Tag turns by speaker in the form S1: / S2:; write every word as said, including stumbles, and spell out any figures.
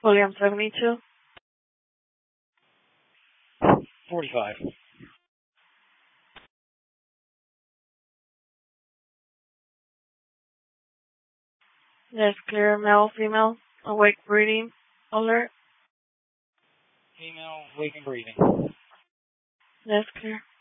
S1: William seventy-two.
S2: forty-five.
S1: That's clear. Male, female, awake breathing, alert.
S2: Female, awake and breathing.
S1: That's clear.